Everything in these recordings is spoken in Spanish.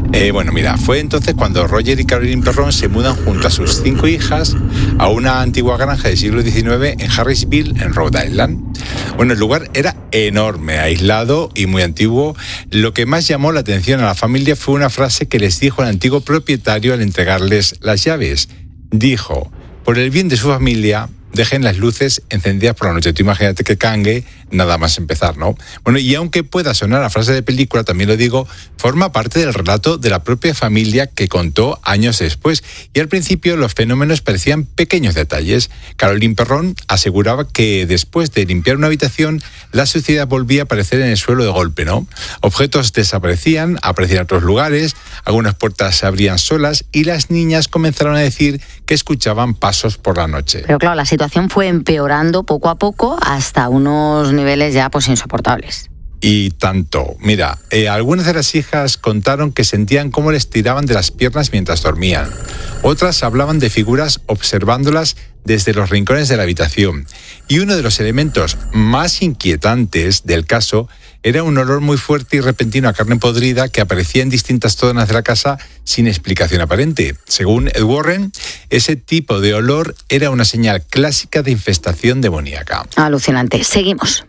Bueno, mira, fue entonces cuando Roger y Caroline Perron se mudan junto a sus 5 hijas a una antigua granja del siglo XIX en Harrisville, en Rhode Island. Bueno, el lugar era enorme, aislado y muy antiguo. Lo que más llamó la atención a la familia fue una frase que les dijo el antiguo propietario al entregarles las llaves. Dijo: por el bien de su familia, dejen las luces encendidas por la noche. Tú imagínate que cangue nada más empezar, ¿no? Bueno, y aunque pueda sonar a frase de película, también lo digo, forma parte del relato de la propia familia que contó años después. Y al principio los fenómenos parecían pequeños detalles. Caroline Perron aseguraba que después de limpiar una habitación, la suciedad volvía a aparecer en el suelo de golpe, ¿no? Objetos desaparecían, aparecían en otros lugares, algunas puertas se abrían solas y las niñas comenzaron a decir que escuchaban pasos por la noche. Pero claro, la situación fue empeorando poco a poco hasta unos niveles ya pues insoportables. Y tanto. Mira, algunas de las hijas contaron que sentían cómo les tiraban de las piernas mientras dormían. Otras hablaban de figuras observándolas desde los rincones de la habitación. Y uno de los elementos más inquietantes del caso era un olor muy fuerte y repentino a carne podrida que aparecía en distintas zonas de la casa sin explicación aparente. Según Ed Warren, ese tipo de olor era una señal clásica de infestación demoníaca. Alucinante. Seguimos.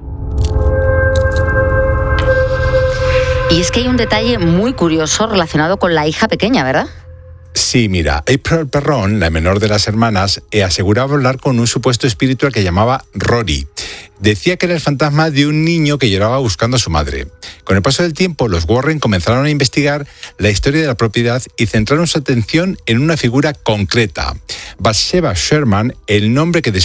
Y es que hay un detalle muy curioso relacionado con la hija pequeña, ¿verdad? Sí, mira, April Perron, la menor de las hermanas, aseguraba hablar con un supuesto espíritu al que llamaba Rory. Decía que era el fantasma de un niño que lloraba buscando a su madre. Con el paso del tiempo, los Warren comenzaron a investigar la historia de la propiedad y centraron su atención en una figura concreta, Bathsheba Sherman, el nombre que después